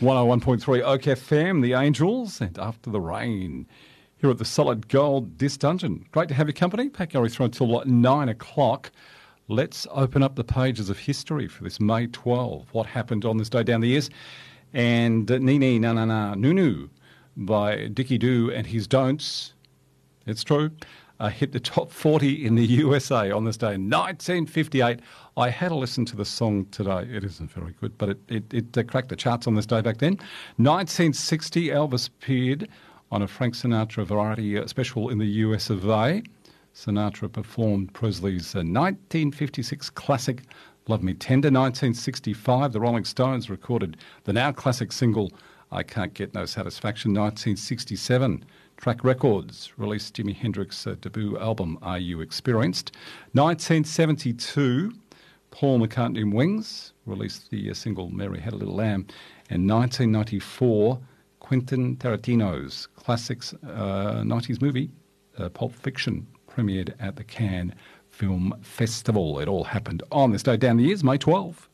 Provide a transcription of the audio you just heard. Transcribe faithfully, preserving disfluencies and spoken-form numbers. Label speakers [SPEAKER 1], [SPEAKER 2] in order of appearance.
[SPEAKER 1] one oh one point three Oak F M, The Angels, and After the Rain. Here at the Solid Gold Disc Dungeon. Great to have your company. Pat Gary through until nine o'clock. Let's open up the pages of history for this May twelfth. What happened on this day down the years? And uh, Nini Na Na Na Nunu by Dickie Doo and His Don'ts. It's true. Uh, hit the top forty in the U S A on this day, nineteen fifty-eight. I had a listen to the song today. It isn't very good, but it, it, it uh, cracked the charts on this day back then. nineteen sixty, Elvis appeared on a Frank Sinatra variety uh, special in the U S of A. Sinatra performed Presley's uh, nineteen fifty-six classic Love Me Tender. nineteen sixty-five, the Rolling Stones recorded the now classic single I Can't Get No Satisfaction. nineteen sixty-seven, Track Records released Jimi Hendrix's uh, debut album Are You Experienced? nineteen seventy-two, Paul McCartney and Wings released the uh, single Mary Had a Little Lamb. And nineteen ninety-four, Quentin Tarantino's classics uh, nineties movie, uh, Pulp Fiction, premiered at the Cannes Film Festival. It all happened on this day down the years, May twelfth.